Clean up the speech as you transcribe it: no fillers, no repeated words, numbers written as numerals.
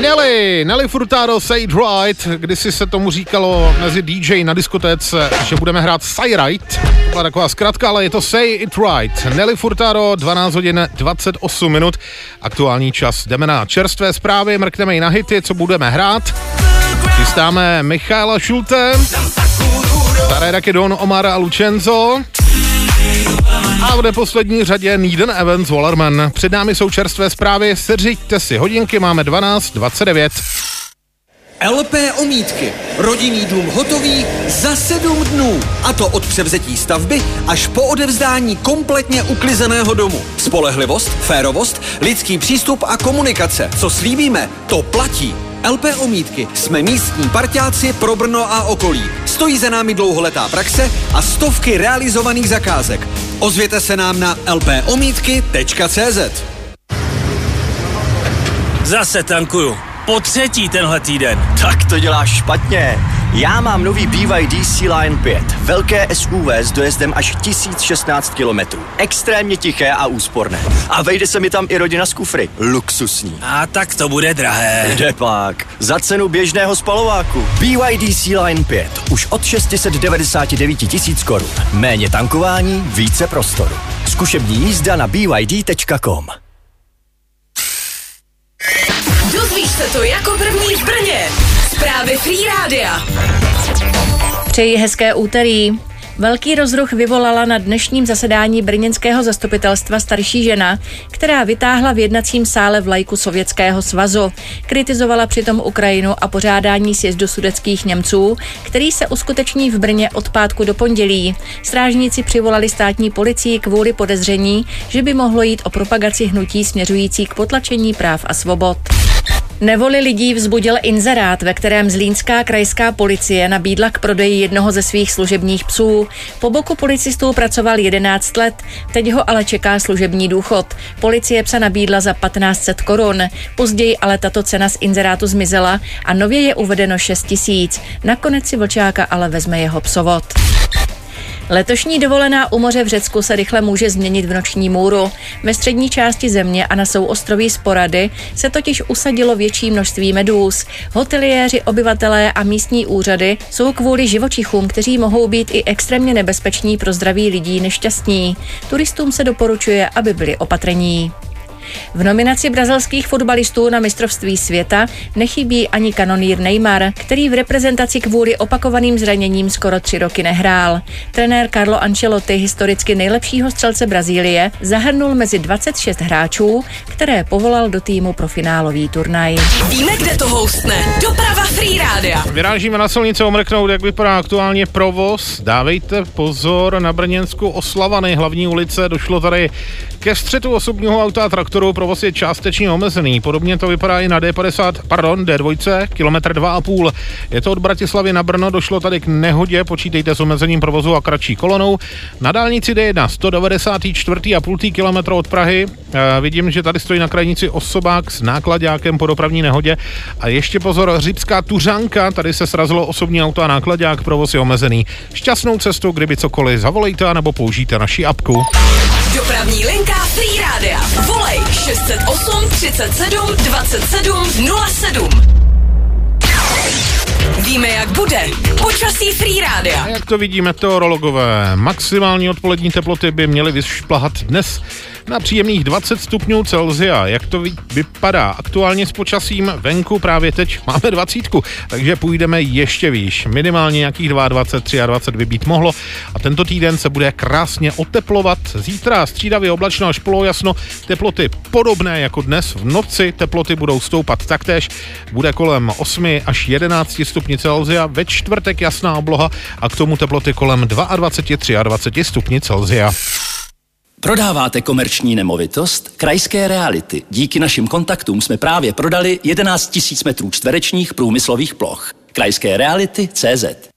Nelly Furtado, Say It Right. Kdysi se tomu říkalo mezi DJ na diskotéce, že budeme hrát Say Right. To byla taková zkratka, ale je to Say It Right. Nelly Furtado, 12 hodin 28 minut. Aktuální čas. Jdeme na čerstvé zprávy, mrkneme i na hity, co budeme hrát. Chystáme Michaela Schulte, staré raky Don Omar a Lucenzo. A v neposlední řadě Needen Evans Wallerman. Před námi jsou čerstvé zprávy, seřiďte si hodinky, máme 12:29. LP Omítky. Rodinný dům hotový za 7 dnů. A to od převzetí stavby až po odevzdání kompletně uklizeného domu. Spolehlivost, férovost, lidský přístup a komunikace. Co slíbíme, to platí. LP Omítky. Jsme místní parťáci pro Brno a okolí. Stojí za námi dlouholetá praxe a stovky realizovaných zakázek. Ozvěte se nám na lpomítky.cz. Zase tankuju. Po třetí tenhle týden. Tak to děláš špatně. Já mám nový BYD C-Line 5. Velké SUV s dojezdem až 1016 km. Extrémně tiché a úsporné. A vejde se mi tam i rodina z kufry. Luxusní. A tak to bude drahé. Kdepak. Za cenu běžného spalováku. BYD C-Line 5. Už od 699 000 korun. Méně tankování, více prostoru. Zkušební jízda na byd.com. Dozvíš se to jako první v Brně. Zprávy Free Rádia. Přeji hezké úterý. Velký rozruch vyvolala na dnešním zasedání brněnského zastupitelstva starší žena, která vytáhla v jednacím sále vlajku Sovětského svazu. Kritizovala přitom Ukrajinu a pořádání sjezdu sudetských Němců, který se uskuteční v Brně od pátku do pondělí. Strážníci přivolali státní policii kvůli podezření, že by mohlo jít o propagaci hnutí směřující k potlačení práv a svobod. Nevoli lidí vzbudil inzerát, ve kterém zlínská krajská policie nabídla k prodeji jednoho ze svých služebních psů. Po boku policistů pracoval 11 let, teď ho ale čeká služební důchod. Policie psa nabídla za 1500 korun. Později ale tato cena z inzerátu zmizela a nově je uvedeno 6 000. Nakonec si vlčáka ale vezme jeho psovod. Letošní dovolená u moře v Řecku se rychle může změnit v noční můru. Ve střední části země a na souostroví Sporady se totiž usadilo větší množství medúz. Hoteliéři, obyvatelé a místní úřady jsou kvůli živočichům, kteří mohou být i extrémně nebezpeční pro zdraví lidí, nešťastní. Turistům se doporučuje, aby byli opatrní. V nominaci brazilských fotbalistů na mistrovství světa nechybí ani kanonýr Neymar, který v reprezentaci kvůli opakovaným zraněním skoro 3 roky nehrál. Trenér Carlo Ancelotti, historicky nejlepšího střelce Brazílie, zahrnul mezi 26 hráčů, které povolal do týmu pro finálový turnaj. Víme, kde to houstne. Doprava Free Rádia. Vyrážíme na silnici omrknout, jak vypadá aktuálně provoz. Dávejte pozor na brněnskou Oslavany, hlavní ulice. Došlo tady ke střetu osobního auta a traktoru, provoz je částečně omezený. Podobně to vypadá i na D2, kilometr 2,5. Je to od Bratislavy na Brno, došlo tady k nehodě, počítejte s omezením provozu a kratší kolonou. Na dálnici D1, 194,5 kilometru od Prahy. Vidím, že tady stojí na krajnici osobák s náklaďákem po dopravní nehodě. A ještě pozor, Řibská Tuřanka, tady se srazilo osobní auto a náklaďák, provoz je omezený. Šťastnou cestu, kdyby cokoliv, zavolejte nebo použijte naši apku. Dopravní linka Free Rádia. Volej 608 37 27 07. Víme, jak bude. Počasí Free Rádia. A jak to vidí meteorologové, maximální odpolední teploty by měly vyšplhat dnes na příjemných 20 stupňů Celsia. Jak to vypadá aktuálně s počasím venku, právě teď máme 20, takže půjdeme ještě výš. Minimálně nějakých 22, 23 by být mohlo a tento týden se bude krásně oteplovat. Zítra střídavě oblačno až polojasno, teploty podobné jako dnes. V noci teploty budou stoupat taktéž, bude kolem 8 až 11 stupňů Celsia. Ve čtvrtek jasná obloha a k tomu teploty kolem 22, 23 stupňů Celsia. Prodáváte komerční nemovitost? Krajské Reality. Díky našim kontaktům jsme právě prodali 11 000 metrů čtverečních průmyslových ploch. Krajské Reality.cz